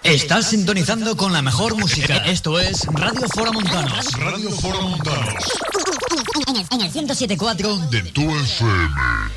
Estás sintonizando con la mejor música. Esto es Radio Fora Montanos. Radio Fora Montanos. En el 107.4 de tu FM.